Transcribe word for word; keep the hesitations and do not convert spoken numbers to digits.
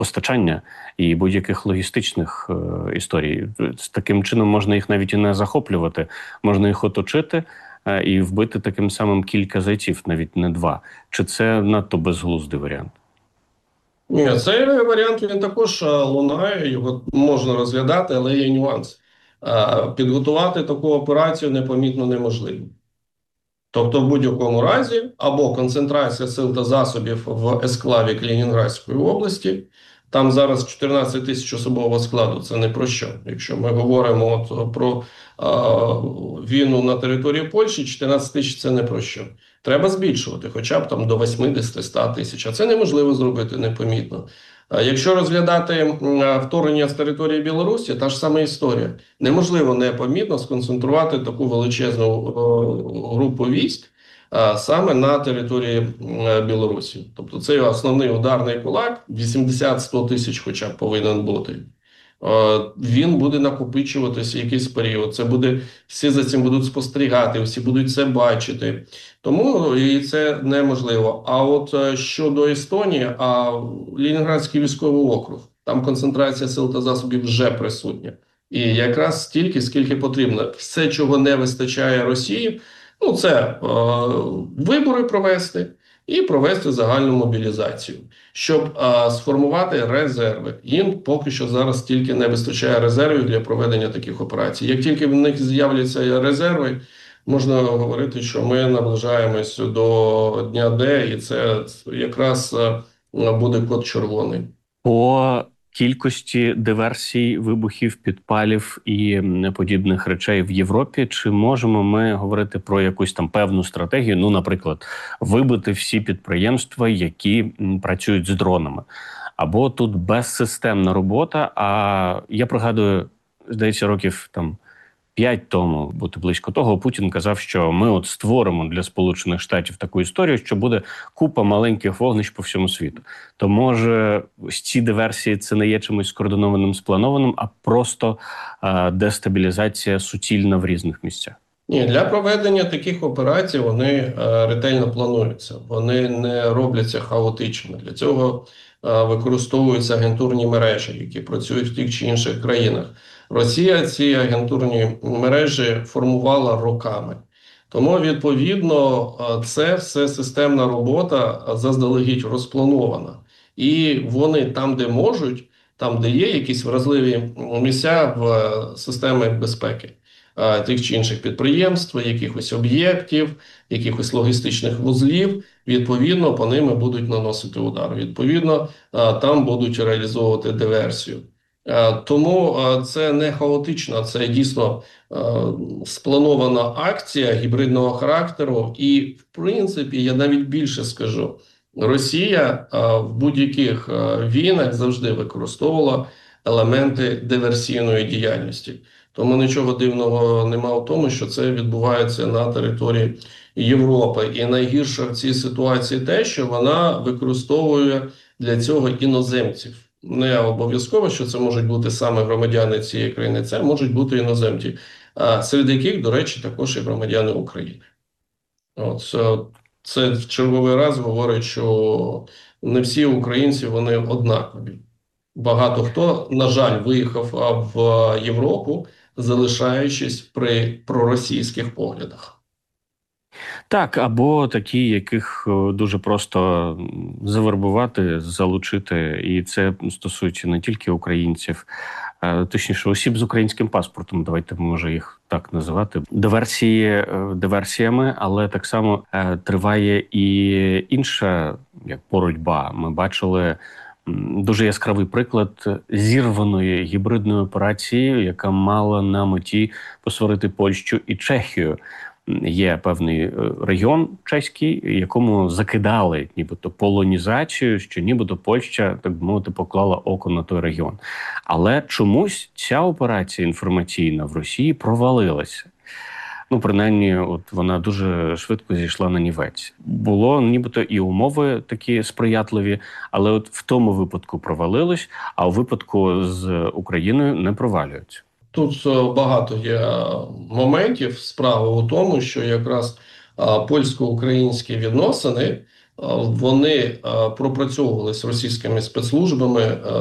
постачання і будь-яких логістичних е, історій. З таким чином можна їх навіть і не захоплювати, можна їх оточити е, і вбити таким самим кілька зайців, навіть не два. Чи це надто безглуздий варіант? Ні, цей варіант він також а, лунає, його можна розглядати, але є нюанс. А, підготувати таку операцію непомітно неможливо. Тобто, в будь-якому разі, або концентрація сил та засобів в есклаві Калінінградської області, там зараз чотирнадцять тисяч особового складу, це не про що. Якщо ми говоримо от про а, війну на території Польщі, чотирнадцять тисяч це не про що. Треба збільшувати, хоча б там до вісімдесят-ста тисяч, а це неможливо зробити непомітно. А якщо розглядати вторгнення з території Білорусі, та ж сама історія. Неможливо непомітно сконцентрувати таку величезну о, групу військ а, саме на території е, Білорусі. Тобто це основний ударний кулак, вісімдесят-сто тисяч хоча б повинен бути. Е, він буде накопичуватися якийсь період. Це буде, всі за цим будуть спостерігати, всі будуть це бачити. Тому і це неможливо. А от е, щодо Естонії, а Ленінградський військовий округ, там концентрація сил та засобів вже присутня. І якраз стільки, скільки потрібно. Все, чого не вистачає Росії, ну це е, вибори провести і провести загальну мобілізацію, щоб е, сформувати резерви. Їм поки що зараз тільки не вистачає резервів для проведення таких операцій. Як тільки в них з'являться резерви, можна говорити, що ми наближаємось до дня Д, і це якраз е, буде код червоний. По кількості диверсій, вибухів, підпалів і подібних речей в Європі, чи можемо ми говорити про якусь там певну стратегію, ну, наприклад, вибити всі підприємства, які працюють з дронами? Або тут безсистемна робота, а я пригадую, здається, років там п'ять тому, бути близько того, Путін казав, що ми от створимо для Сполучених Штатів таку історію, що буде купа маленьких вогнищ по всьому світу. То може ось ці диверсії це не є чимось скоординованим, спланованим, а просто е, дестабілізація суцільна в різних місцях? Ні, для проведення таких операцій вони е, ретельно плануються. Вони не робляться хаотично. Для цього е, використовуються агентурні мережі, які працюють в тих чи інших країнах. Росія ці агентурні мережі формувала роками. Тому, відповідно, е, це все системна робота заздалегідь розпланована. І вони там, де можуть, там, де є якісь вразливі місця в е, системі безпеки тих чи інших підприємств, якихось об'єктів, якихось логістичних вузлів, відповідно, по ними будуть наносити удар. Відповідно, там будуть реалізовувати диверсію. Тому це не хаотично, це дійсно спланована акція гібридного характеру. І, в принципі, я навіть більше скажу, Росія в будь-яких війнах завжди використовувала елементи диверсійної діяльності. Тому нічого дивного нема в тому, що це відбувається на території Європи. І найгірше в цій ситуації те, що вона використовує для цього іноземців. Не обов'язково, що це можуть бути саме громадяни цієї країни, це можуть бути іноземці, серед яких, до речі, також і громадяни України. От, це, це в черговий раз говорить, що не всі українці, вони однакові. Багато хто, на жаль, виїхав в Європу, залишаючись при проросійських поглядах. Так, або такі, яких дуже просто завербувати, залучити. І це стосується не тільки українців, а, точніше, осіб з українським паспортом, давайте, може, їх так називати. Диверсії диверсіями, але так само е, триває і інша як боротьба. Ми бачили дуже яскравий приклад зірваної гібридної операції, яка мала на меті посварити Польщу і Чехію. Є певний регіон чеський, якому закидали нібито полонізацію, що нібито Польща, так би мовити, поклала око на той регіон. Але чомусь ця операція інформаційна в Росії провалилася. Ну, принаймні, от вона дуже швидко зійшла на нівець. Було нібито і умови такі сприятливі, але от в тому випадку провалилось, а у випадку з Україною не провалюється. Тут багато є моментів. Справа у тому, що якраз польсько-українські відносини вони пропрацьовувалися російськими спецслужбами